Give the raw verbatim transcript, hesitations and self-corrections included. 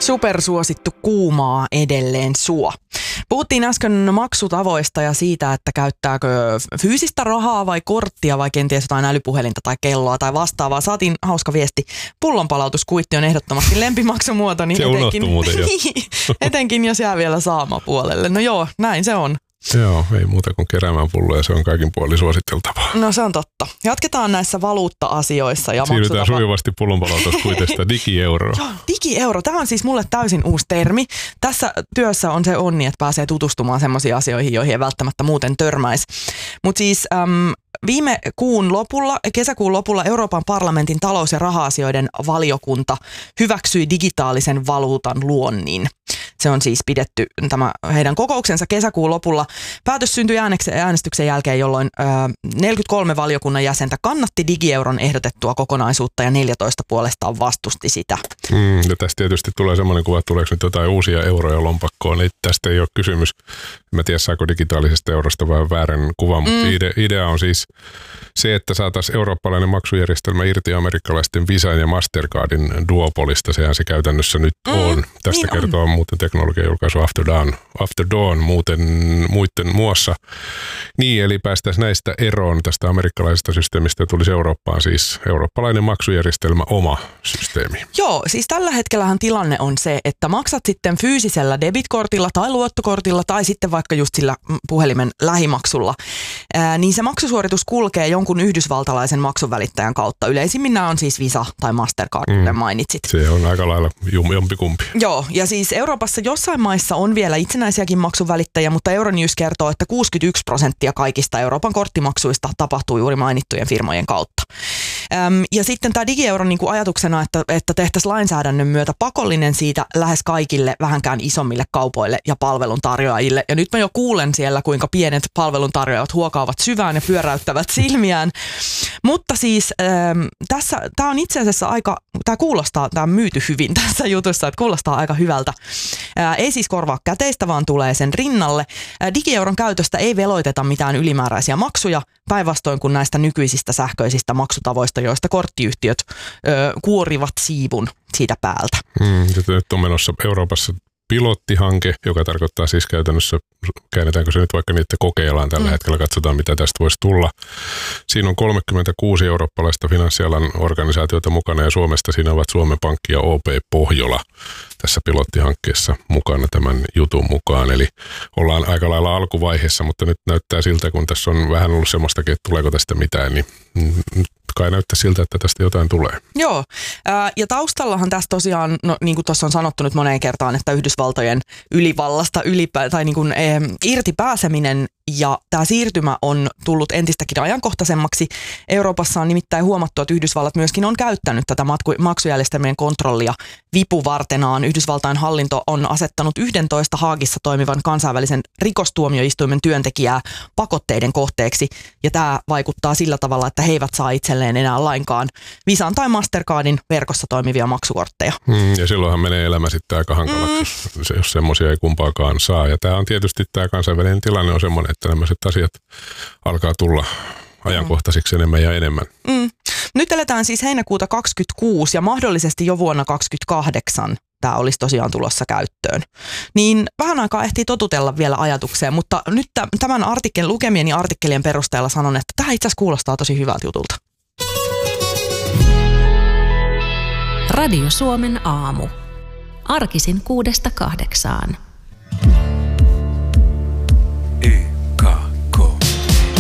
Supersuosittu kuumaa edelleen suo. Puhuttiin äsken maksutavoista ja siitä, että käyttääkö fyysistä rahaa vai korttia vai kenties jotain älypuhelinta tai kelloa tai vastaavaa. Saatiin hauska viesti. Pullonpalautuskuitti on ehdottomasti lempimaksumuoto. Niin se etenkin, muuten jo. etenkin jos jää vielä saamapuolelle. No joo, näin se on. Joo, ei muuta kuin keräämään pulloja, se on kaikin puolin suositeltavaa. No se on totta. Jatketaan näissä valuutta-asioissa ja siirrytään maksutapa... sujuvasti pullonpalautuskuitesta digieuro. Joo, digieuro. Tämä on siis mulle täysin uusi termi. Tässä työssä on se onni, että pääsee tutustumaan semmoisiin asioihin, joihin ei välttämättä muuten törmäisi. Mutta siis äm, viime kuun lopulla, kesäkuun lopulla Euroopan parlamentin talous- ja raha-asioiden valiokunta hyväksyi digitaalisen valuutan luonnin. Se on siis pidetty tämä heidän kokouksensa kesäkuun lopulla. Päätös syntyi äänestyksen jälkeen, jolloin ö, neljäkymmentäkolme valiokunnan jäsentä kannatti digieuron ehdotettua kokonaisuutta ja neljätoista puolestaan vastusti sitä. Mm, ja tästä tietysti tulee semmoinen kuva, että tuleeko nyt jotain uusia euroja lompakkoon. Ei, tästä ei ole kysymys. Mä tiedän, saako digitaalisesta eurosta vähän väärän kuvan, mutta mm. idea, idea on siis se, että saataisiin eurooppalainen maksujärjestelmä irti amerikkalaisten Visan ja Mastercardin duopolista. Sehän se käytännössä nyt mm, on. Tästä niin kertoo on. Muuten teknologiajulkaisu After Dawn, After Dawn muuten muiden muassa. Niin, eli päästäisiin näistä eroon tästä amerikkalaisesta systeemistä ja tulisi Eurooppaan siis eurooppalainen maksujärjestelmä, oma systeemi. Joo, siis tällä hetkellähän tilanne on se, että maksat sitten fyysisellä debitkortilla tai luottokortilla tai sitten vaikka just sillä puhelimen lähimaksulla, ää, niin se maksusuoritus kulkee jonkun yhdysvaltalaisen maksuvälittäjän kautta. Yleisimmin nämä on siis Visa tai Mastercard, kuten mm. mainitsit. Se on aika lailla jompikumpi. Joo, ja siis Euroopassa jossain maissa on vielä itsenäisiäkin maksuvälittäjiä, mutta Euronews kertoo, että kuusikymmentäyksi prosenttia kaikista Euroopan korttimaksuista tapahtuu juuri mainittujen firmojen kautta. Öm, ja sitten tämä digieuro niin kuin ajatuksena, että, että tehtäisiin lainsäädännön myötä pakollinen siitä lähes kaikille vähänkään isommille kaupoille ja palveluntarjoajille. Ja nyt mä jo kuulen siellä, kuinka pienet palveluntarjoajat huokaavat syvään ja pyöräyttävät silmiään. Mutta siis öm, tässä, tämä on itse asiassa aika, tämä kuulostaa, tämä on myyty hyvin tässä jutussa, että kuulostaa aika hyvältä. Ää, ei siis korvaa käteistä, vaan tulee sen rinnalle. Ää, digieuron käytöstä ei veloiteta mitään ylimääräisiä maksuja, päinvastoin kuin näistä nykyisistä sähköisistä maksutavoista, joista korttiyhtiöt ö, kuorivat siivun siitä päältä. Mm, nyt on menossa Euroopassa pilottihanke, joka tarkoittaa siis käytännössä, käännetäänkö se nyt vaikka niitä kokeillaan tällä mm. hetkellä, katsotaan mitä tästä voisi tulla. Siinä on kolmekymmentäkuusi eurooppalaista finanssialan organisaatiota mukana ja Suomesta siinä ovat Suomen Pankki ja O P Pohjola tässä pilottihankkeessa mukana tämän jutun mukaan. Eli ollaan aika lailla alkuvaiheessa, mutta nyt näyttää siltä, kun tässä on vähän ollut semmoistakin, että tuleeko tästä mitään, niin kai näyttää siltä, että tästä jotain tulee. Joo, ja taustallahan tässä tosiaan, no, niin kuin tuossa on sanottu nyt moneen kertaan, että Yhdysvaltojen ylivallasta ylipä, tai niin kuin, eh, irti pääseminen ja tämä siirtymä on tullut entistäkin ajankohtaisemmaksi. Euroopassa on nimittäin huomattu, että Yhdysvallat myöskin on käyttänyt tätä maksujärjestelmien kontrollia vipuvartenaan. Yhdysvaltain hallinto on asettanut yksitoista Haagissa toimivan kansainvälisen rikostuomioistuimen työntekijää pakotteiden kohteeksi. Ja tämä vaikuttaa sillä tavalla, että he eivät saa itselleen enää lainkaan Visan tai Mastercardin verkossa toimivia maksukortteja. Mm, ja silloinhan menee elämä sitten aika hankalaksi, mm. jos semmoisia ei kumpaakaan saa. Ja tämä on tietysti tämä kansainvälinen tilanne on semmoinen, että tämmöiset asiat alkaa tulla ajankohtaisiksi mm. enemmän ja enemmän. Mm. Nyt eletään siis heinäkuuta kaksikymmentäkuusi ja mahdollisesti jo vuonna kaksikymmentäkahdeksan tämä olisi tosiaan tulossa käyttöön. Niin vähän aikaa ehtii totutella vielä ajatukseen, mutta nyt tämän artikkelin, lukemieni artikkelien perusteella sanon, että tämä itse asiassa kuulostaa tosi hyvältä jutulta. Radio Suomen aamu. Arkisin kuudesta kahdeksaan.